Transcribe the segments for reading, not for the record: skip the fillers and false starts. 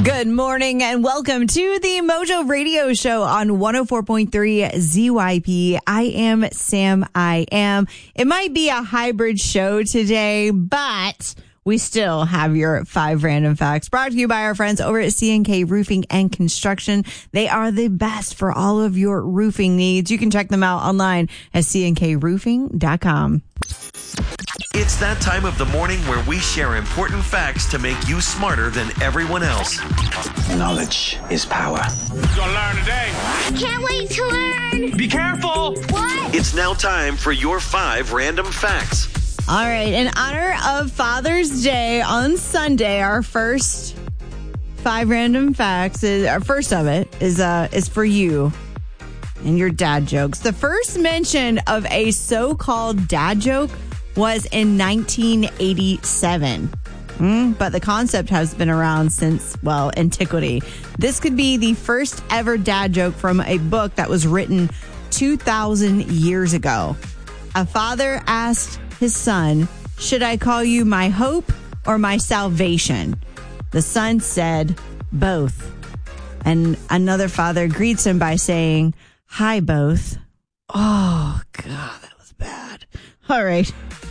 Good morning and welcome to the Mojo Radio Show on 104.3 ZYP. I am Sam. It might be a hybrid show today, but we still have your 5 random facts brought to you by our friends over at C&K Roofing and Construction. They are the best for all of your roofing needs. You can check them out online at cnkroofing.com. It's that time of the morning where we share important facts to make you smarter than everyone else. Knowledge is power. Gonna learn today. Can't wait to learn. Be careful. What? It's now time for your 5 random facts. All right, in honor of Father's Day on Sunday, our first 5 random facts our first of it is for you and your dad jokes. The first mention of a so-called dad joke was in 1987. But the concept has been around since, antiquity. This could be the first ever dad joke from a book that was written 2,000 years ago. A father asked his son, "Should I call you my hope or my salvation?" The son said, "Both." And another father greets him by saying, "Hi, both." Oh, God, that was bad. All right.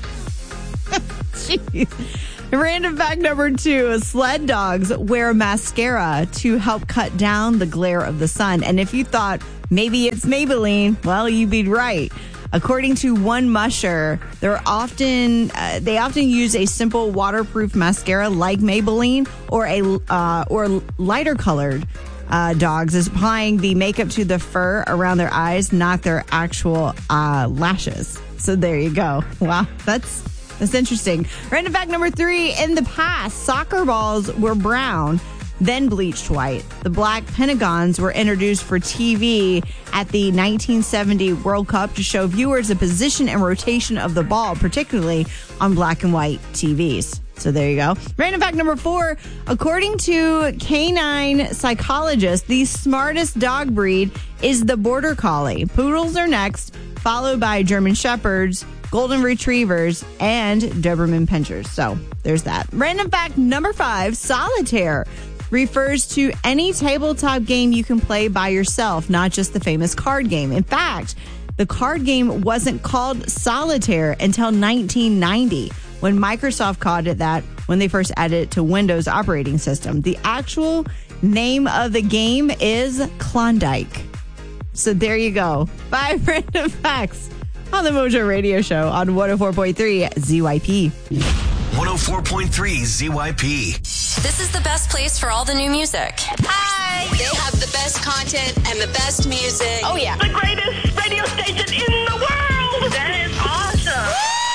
Jeez. Random fact number 2, sled dogs wear mascara to help cut down the glare of the sun. And if you thought maybe it's Maybelline, well, you'd be right. According to one musher, they often use a simple waterproof mascara like Maybelline or lighter colored dogs is applying the makeup to the fur around their eyes, not their actual lashes. So there you go. Wow, that's interesting. Random fact number 3, in the past, soccer balls were brown, then bleached white. The black pentagons were introduced for TV at the 1970 World Cup to show viewers the position and rotation of the ball, particularly on black and white TVs. So there you go. Random fact number 4, according to canine psychologists, the smartest dog breed is the Border Collie. Poodles are next, followed by German Shepherds, Golden Retrievers, and Doberman Pinschers. So there's that. Random fact number 5, solitaire refers to any tabletop game you can play by yourself, not just the famous card game. In fact, the card game wasn't called solitaire until 1990, when Microsoft called it that when they first added it to Windows operating system. The actual name of the game is Klondike. So there you go. 5 random facts on the Mojo Radio Show on 104.3 ZYP. 104.3 ZYP. This is the best place for all the new music. Hi! They have the best content and the best music. Oh, yeah. The greatest radio station in the world! That is awesome!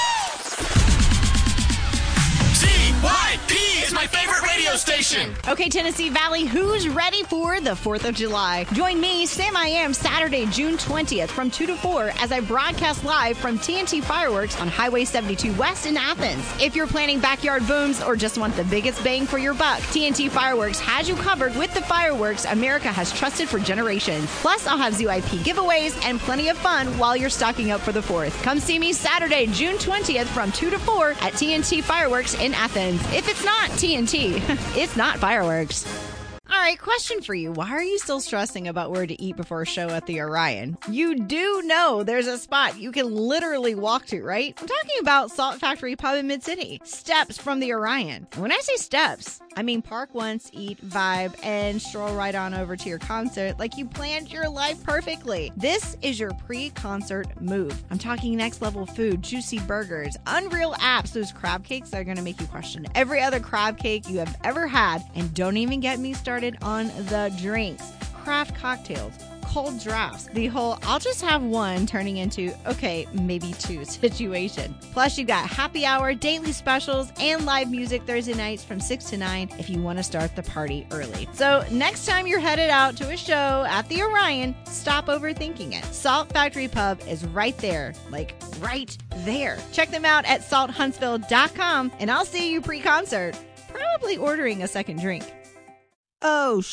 ZYP is my favorite radio station. Okay, Tennessee Valley, who's ready for the 4th of July? Join me, Sam I Am, Saturday, June 20th from 2 to 4 as I broadcast live from TNT Fireworks on Highway 72 West in Athens. If you're planning backyard booms or just want the biggest bang for your buck, TNT Fireworks has you covered with the fireworks America has trusted for generations. Plus, I'll have ZYP giveaways and plenty of fun while you're stocking up for the 4th. Come see me Saturday, June 20th from 2 to 4 at TNT Fireworks in Athens. If it's not TNT, it's not fireworks. All right, question for you. Why are you still stressing about where to eat before a show at the Orion? You do know there's a spot you can literally walk to, right? I'm talking about Salt Factory Pub in Mid-City. Steps from the Orion. And when I say steps, I mean park once, eat, vibe, and stroll right on over to your concert like you planned your life perfectly. This is your pre-concert move. I'm talking next level food, juicy burgers, unreal apps, those crab cakes that are going to make you question every other crab cake you have ever had. And don't even get me started on the drinks, craft cocktails, cold drafts, the whole I'll just have one turning into, okay, maybe 2 situation. Plus, you got happy hour, daily specials, and live music Thursday nights from 6 to 9 if you want to start the party early. So next time you're headed out to a show at the Orion, stop overthinking it. Salt Factory Pub is right there, like right there. Check them out at salthuntsville.com, and I'll see you pre-concert, probably ordering a second drink. Oh,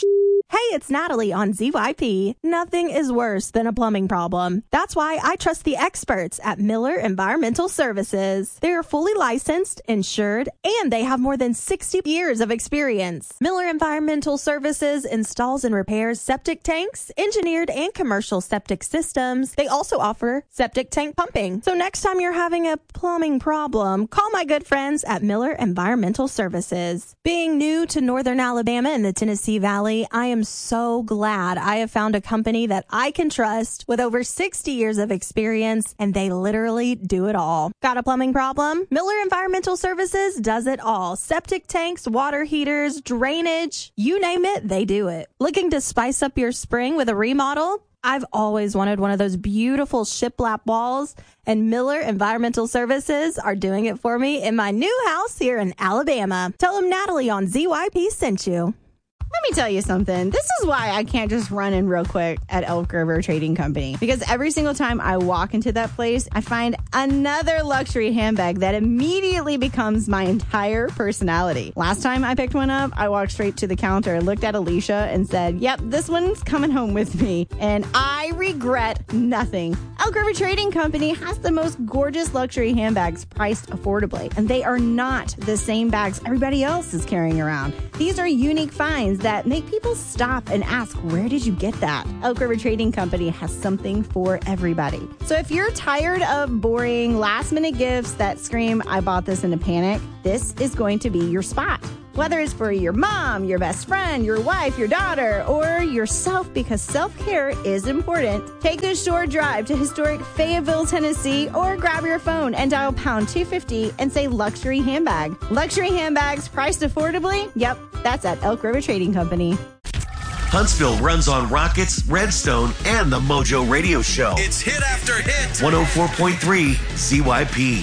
Hey, it's Natalie on ZYP. Nothing is worse than a plumbing problem. That's why I trust the experts at Miller Environmental Services. They are fully licensed, insured, and they have more than 60 years of experience. Miller Environmental Services installs and repairs septic tanks, engineered and commercial septic systems. They also offer septic tank pumping. So next time you're having a plumbing problem, call my good friends at Miller Environmental Services. Being new to Northern Alabama and the Tennessee Valley, I am so glad I have found a company that I can trust with over 60 years of experience, and they literally do it all. Got a plumbing problem? Miller Environmental Services does it all. Septic tanks, water heaters, drainage, you name it, they do it. Looking to spice up your spring with a remodel? I've always wanted one of those beautiful shiplap walls, and Miller Environmental Services are doing it for me in my new house here in Alabama. Tell them Natalie on ZYP sent you. Let me tell you something. This is why I can't just run in real quick at Elk River Trading Company. Because every single time I walk into that place, I find another luxury handbag that immediately becomes my entire personality. Last time I picked one up, I walked straight to the counter, looked at Alicia, and said, yep, this one's coming home with me. And I regret nothing. Elk River Trading Company has the most gorgeous luxury handbags priced affordably. And they are not the same bags everybody else is carrying around. These are unique finds that make people stop and ask, where did you get that? Elk River Trading Company has something for everybody. So if you're tired of boring last-minute gifts that scream, I bought this in a panic, this is going to be your spot. Whether it's for your mom, your best friend, your wife, your daughter, or yourself, because self-care is important, take a short drive to historic Fayetteville, Tennessee, or grab your phone and dial pound 250 and say luxury handbag. Luxury handbags priced affordably? Yep, that's at Elk River Trading Company. Huntsville runs on Rockets, Redstone, and the Mojo Radio Show. It's hit after hit. 104.3 CYP.